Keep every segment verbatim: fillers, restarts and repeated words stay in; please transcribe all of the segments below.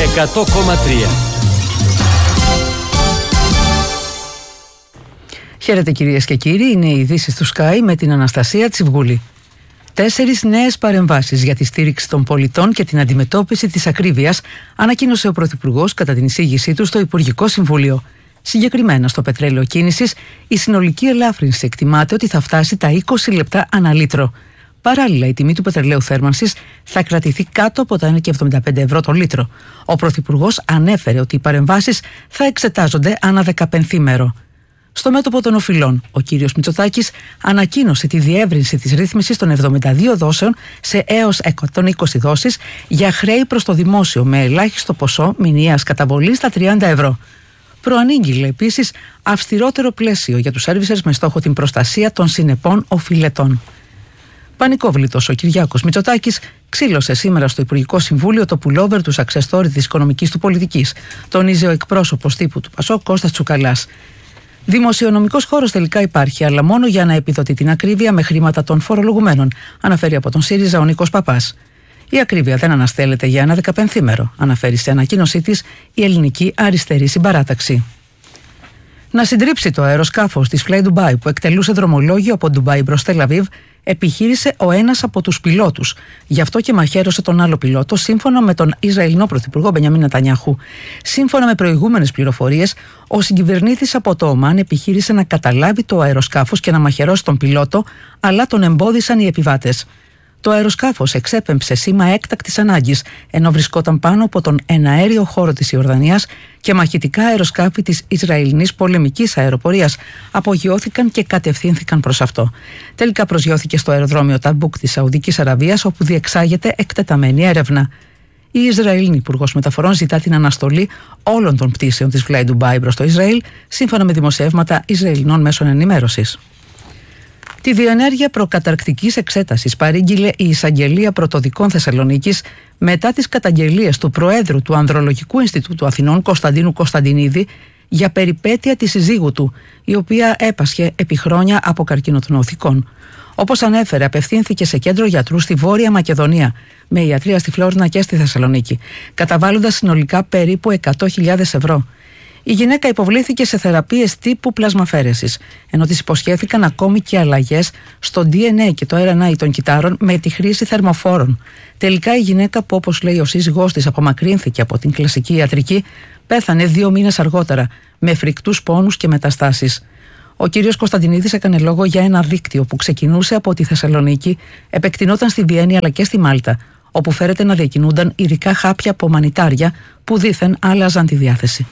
εκατό κόμμα τρία. Χαίρετε κυρίες και κύριοι, είναι οι ειδήσεις του Sky με την Αναστασία Τσιβγούλη. Τέσσερις νέες παρεμβάσεις για τη στήριξη των πολιτών και την αντιμετώπιση της ακρίβειας ανακοίνωσε ο Πρωθυπουργός κατά την εισήγησή του στο Υπουργικό Συμβούλιο. Συγκεκριμένα στο πετρέλαιο κίνησης, η συνολική ελάφρυνση εκτιμάται ότι θα φτάσει τα είκοσι λεπτά ανά λίτρο. Παράλληλα, η τιμή του πετρελαίου θέρμανσης θα κρατηθεί κάτω από τα ένα κόμμα εβδομήντα πέντε ευρώ το λίτρο. Ο Πρωθυπουργός ανέφερε ότι οι παρεμβάσεις θα εξετάζονται ανά δεκαπενθήμερο. Στο μέτωπο των οφειλών, ο κύριος Μητσοτάκης ανακοίνωσε τη διεύρυνση της ρύθμισης των εβδομήντα δύο δόσεων σε έως εκατόν είκοσι δόσεις για χρέη προς το δημόσιο με ελάχιστο ποσό μηνιαίας καταβολής στα τριάντα ευρώ. Προανήγγειλε επίσης αυστηρότερο πλαίσιο για τους σέρβισερς με στόχο την προστασία των συνεπών οφειλετών. Πανικόβλητος ο Κυριάκος Μητσοτάκης ξύλωσε σήμερα στο Υπουργικό Συμβούλιο το πουλόβερ του success story της οικονομικής του πολιτικής, τόνιζε ο εκπρόσωπος τύπου του Πασόκ Κώστας Τσουκαλάς. Δημοσιονομικός χώρος τελικά υπάρχει, αλλά μόνο για να επιδοτεί την ακρίβεια με χρήματα των φορολογουμένων, αναφέρει από τον ΣΥΡΙΖΑ ο Νίκος Παπάς. Η ακρίβεια δεν αναστέλλεται για ένα δεκαπενθήμερο, αναφέρει σε ανακοίνωσή της η Ελληνική Αριστερή Συμπαράταξη. Να συντρίψει το αεροσκάφος της Fly Dubai που εκτελούσε δρομολόγιο από Ντουμπάι προς Τελ Αβίβ επιχείρησε ο ένας από τους πιλότους. Γι' αυτό και μαχαίρωσε τον άλλο πιλότο, σύμφωνα με τον Ισραηλινό Πρωθυπουργό Μπενιαμίν Νετανιάχου. Σύμφωνα με προηγούμενες πληροφορίες, ο συγκυβερνήτης από το Ομάν επιχείρησε να καταλάβει το αεροσκάφος και να μαχαιρώσει τον πιλότο, αλλά τον εμπόδισαν οι επιβάτες. Το αεροσκάφος εξέπεμψε σήμα έκτακτης ανάγκης, ενώ βρισκόταν πάνω από τον εναέριο χώρο της Ιορδανίας και μαχητικά αεροσκάφη της Ισραηλινής πολεμικής αεροπορίας απογειώθηκαν και κατευθύνθηκαν προς αυτό. Τελικά προσγειώθηκε στο αεροδρόμιο Ταμπούκ της Σαουδικής Αραβίας, όπου διεξάγεται εκτεταμένη έρευνα. Η Ισραηλινή Υπουργός Μεταφορών ζητά την αναστολή όλων των πτήσεων της Fly Dubai προς το Ισραήλ, σύμφωνα με δημοσιεύματα Ισραηλινών μέσων ενημέρωσης. Τη διενέργεια προκαταρκτικής εξέτασης παρήγγειλε η Εισαγγελία Πρωτοδικών Θεσσαλονίκης μετά τις καταγγελίες του Προέδρου του Ανδρολογικού Ινστιτούτου Αθηνών Κωνσταντίνου Κωνσταντινίδη για περιπέτεια της συζύγου του, η οποία έπασχε επί χρόνια από καρκίνο των οθικών. Όπως ανέφερε, απευθύνθηκε σε κέντρο γιατρού στη Βόρεια Μακεδονία, με ιατρία στη Φλόρινα και στη Θεσσαλονίκη, καταβάλλοντας συνολικά περίπου εκατό χιλιάδες ευρώ. Η γυναίκα υποβλήθηκε σε θεραπείες τύπου πλασμαφέρεσης, ενώ της υποσχέθηκαν ακόμη και αλλαγές στο ντι εν έι και το αρ εν έι των κυττάρων με τη χρήση θερμοφόρων. Τελικά η γυναίκα, που όπως λέει ο σύζυγός της απομακρύνθηκε από την κλασική ιατρική, πέθανε δύο μήνες αργότερα με φρικτούς πόνους και μεταστάσεις. Ο κύριος Κωνσταντινίδης έκανε λόγο για ένα δίκτυο που ξεκινούσε από τη Θεσσαλονίκη, επεκτηνόταν στη Βιέννη αλλά και στη Μάλτα, όπου φέρεται να διακινούνταν ειδικά χάπια από μανιτάρια που δήθεν άλλαζαν τη διάθεση.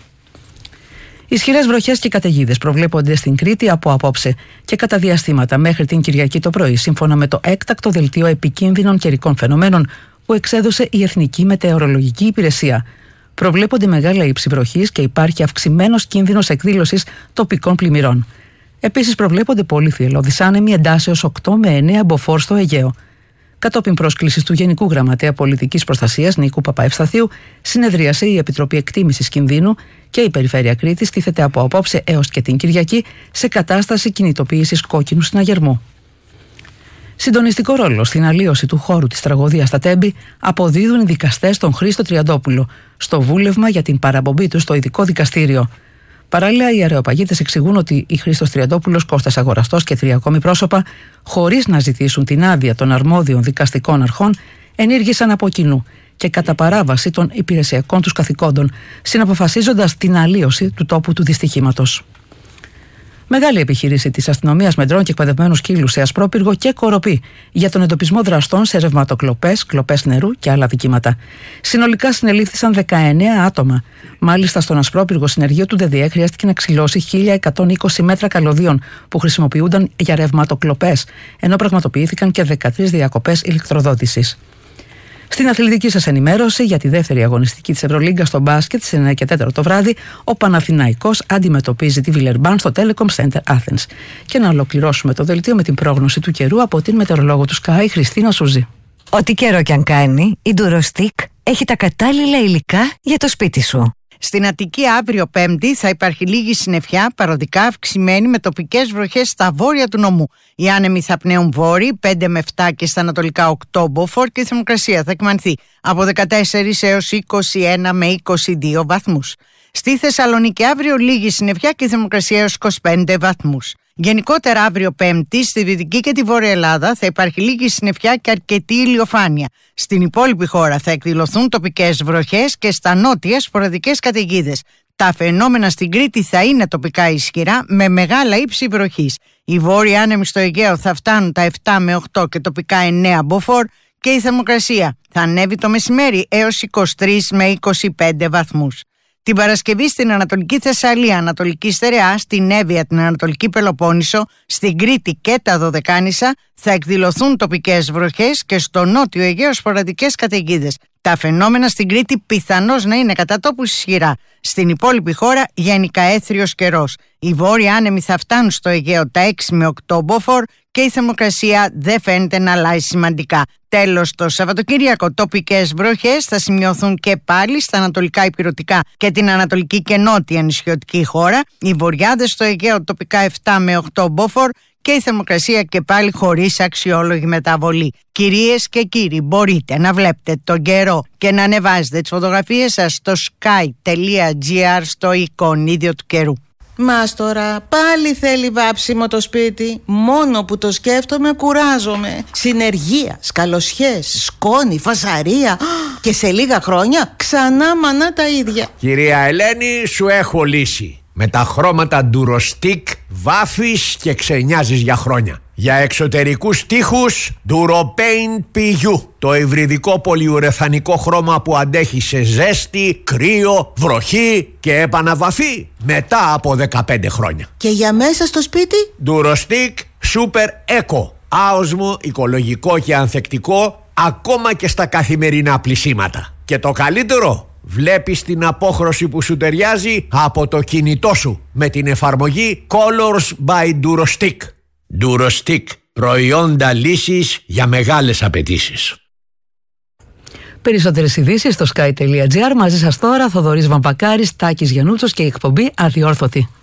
Ισχυρές βροχές και καταιγίδες προβλέπονται στην Κρήτη από απόψε και κατά διαστήματα μέχρι την Κυριακή το πρωί, σύμφωνα με το έκτακτο δελτίο επικίνδυνων καιρικών φαινομένων που εξέδωσε η Εθνική Μετεωρολογική Υπηρεσία. Προβλέπονται μεγάλα ύψη βροχής και υπάρχει αυξημένος κίνδυνος εκδήλωσης τοπικών πλημμυρών. Επίσης, προβλέπονται πολύ θυελλώδεις άνεμοι εντάσεως οκτώ με εννέα μποφόρ στο Αιγαίο. Κατόπιν πρόσκλησης του Γενικού Γραμματέα Πολιτικής Προστασίας Νίκου Παπαευσταθίου, συνεδρίασε η Επιτροπή Εκτίμησης Κινδύνου και η Περιφέρεια Κρήτης τίθεται από απόψε έως και την Κυριακή σε κατάσταση κινητοποίησης κόκκινου συναγερμού. Συντονιστικό ρόλο στην αλλίωση του χώρου της τραγωδίας στα Τέμπη αποδίδουν οι δικαστές τον Χρήστο Τριαντόπουλο στο βούλευμα για την παραπομπή του στο ειδικό δικαστήριο. Παράλληλα, οι αρεοπαγίτες εξηγούν ότι η Χρήστος Τριαντόπουλος, Κώστας Αγοραστός και τρία ακόμη πρόσωπα, χωρίς να ζητήσουν την άδεια των αρμόδιων δικαστικών αρχών, ενήργησαν από κοινού και κατά παράβαση των υπηρεσιακών τους καθηκόντων, συναποφασίζοντας την αλλίωση του τόπου του δυστυχήματος. Μεγάλη επιχείρηση της αστυνομίας με ντρόν και εκπαιδευμένους σκύλους σε Ασπρόπυργο και Κοροπή για τον εντοπισμό δραστών σε ρευματοκλοπές, κλοπές νερού και άλλα δικήματα. Συνολικά συνελήφθησαν δεκαεννέα άτομα. Μάλιστα, στον Ασπρόπυργο συνεργείο του ΔΕΔΙΕ χρειάστηκε να ξυλώσει χίλια εκατόν είκοσι μέτρα καλωδίων που χρησιμοποιούνταν για ρευματοκλοπές, ενώ πραγματοποιήθηκαν και δεκατρείς διακοπές ηλεκτροδότησης. Στην αθλητική σας ενημέρωση για τη δεύτερη αγωνιστική της Ευρωλίγκα στο μπάσκετ στις εννέα και τέσσερα το βράδυ, ο Παναθηναϊκός αντιμετωπίζει τη Βιλερμπάν στο Telecom Center Athens. Και να ολοκληρώσουμε το δελτίο με την πρόγνωση του καιρού από την μετεωρολόγο του Sky, Χριστίνα Σουζή. Ό,τι καιρό κι αν κάνει, η Durostick έχει τα κατάλληλα υλικά για το σπίτι σου. Στην Αττική αύριο Πέμπτη θα υπάρχει λίγη συννεφιά, παροδικά αυξημένη με τοπικές βροχές στα βόρεια του νομού. Οι άνεμοι θα πνέουν βόρειοι, πέντε με επτά και στα ανατολικά οκτώ μποφόρ και η θερμοκρασία θα εκμανθεί από δεκατέσσερα έως είκοσι ένα με είκοσι δύο βαθμούς. Στη Θεσσαλονίκη αύριο λίγη συννεφιά και η θερμοκρασία έως είκοσι πέντε βαθμούς. Γενικότερα αύριο Πέμπτη στη Δυτική και τη Βόρεια Ελλάδα θα υπάρχει λίγη συννεφιά και αρκετή ηλιοφάνεια. Στην υπόλοιπη χώρα θα εκδηλωθούν τοπικές βροχές και στα νότια σποραδικές καταιγίδες. Τα φαινόμενα στην Κρήτη θα είναι τοπικά ισχυρά με μεγάλα ύψη βροχής. Οι βόρειοι άνεμοι στο Αιγαίο θα φτάνουν τα επτά με οκτώ και τοπικά εννέα μποφόρ και η θερμοκρασία θα ανέβει το μεσημέρι έως είκοσι τρεις με είκοσι πέντε βαθμούς. Την Παρασκευή στην Ανατολική Θεσσαλία, Ανατολική Στερεά, στην Εύβοια, την Ανατολική Πελοπόννησο, στην Κρήτη και τα Δωδεκάνησα θα εκδηλωθούν τοπικές βροχές και στο νότιο Αιγαίο σποραδικές καταιγίδες. Τα φαινόμενα στην Κρήτη πιθανώς να είναι κατά τόπους ισχυρά. Στην υπόλοιπη χώρα γενικά έθριος καιρός. Οι βόρειοι άνεμοι θα φτάνουν στο Αιγαίο τα έξι με οκτώ μποφόρ και η θερμοκρασία δεν φαίνεται να αλλάζει σημαντικά. Τέλος, το Σαββατοκύριακο τοπικές βροχές θα σημειωθούν και πάλι στα ανατολικά ηπειρωτικά και την ανατολική και νότια νησιωτική χώρα. Οι βορειάδες στο Αιγαίο τοπικά επτά με οκτώ μποφόρ και η θερμοκρασία και πάλι χωρίς αξιόλογη μεταβολή. Κυρίες και κύριοι, μπορείτε να βλέπετε τον καιρό και να ανεβάζετε τις φωτογραφίες σας στο sky τελεία gr στο εικονίδιο του καιρού. Μας τώρα πάλι θέλει βάψιμο το σπίτι. Μόνο που το σκέφτομαι κουράζομαι. Συνεργεία, σκαλοσιές, σκόνη, φασαρία. Και σε λίγα χρόνια ξανά μανά τα ίδια. Κυρία Ελένη, σου έχω λύση. Με τα χρώματα Durostick βάφεις και ξενιάζεις για χρόνια. Για εξωτερικούς τοίχους Duropaint πι γιου, το υβριδικό πολυουρεθανικό χρώμα που αντέχει σε ζέστη, κρύο, βροχή και επαναβαφή μετά από δεκαπέντε χρόνια. Και για μέσα στο σπίτι Durostick Super Eco, άοσμο, οικολογικό και ανθεκτικό ακόμα και στα καθημερινά πλυσίματα. Και το καλύτερο, βλέπεις την απόχρωση που σου ταιριάζει από το κινητό σου με την εφαρμογή Colors by Durostick. Durostick, προϊόντα λύσης για μεγάλες απαιτήσεις. Περισσότερες ειδήσεις στο sky τελεία gr. Μαζί σας τώρα Θοδωρής Βαμβακάρης, Τάκης Γιαννούτσος και η εκπομπή Αδιόρθωτη.